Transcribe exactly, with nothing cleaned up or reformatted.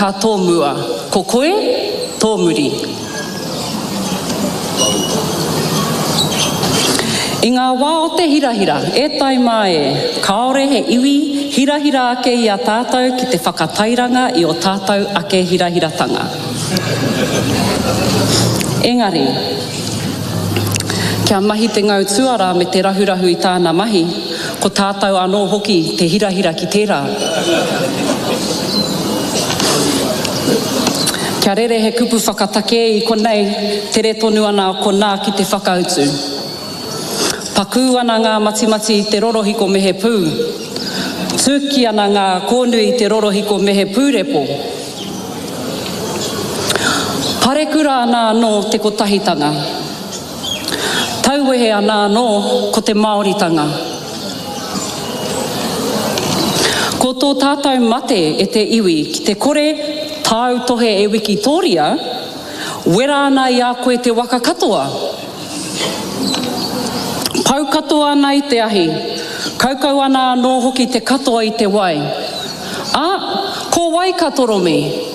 ka tō mua, ko koe, tō muri. I ngā wā o te hirahira, e tai mai, kaore he iwi, hirahira ake i a tātou ki te whakatairanga i o tātou ake hirahiratanga. Engari, kia mahi te ngau tuara me te rahurahu i tāna mahi, ko tātou anō hoki te hirahira ki tērā. Kia rere he kupu whakatake i konei, tere tonu ana o kona ki te whakautu. Pakū ana ngā matimati i te rorohiko mehe pū. Tūki ana ngā kōnui i te rorohiko mehe pūrepo. Parekura ana anō te kotahitanga. Tauwehe ana anō ko te Māoritanga. Ko tō tātou mate e te iwi ki te kore tāu tohe e Wikitoria, wera ana i a koe te waka katoa. Pau katoa ana i te ahi, kaukau ana anō hoki te katoa i te wai. A, ko wai katoromi.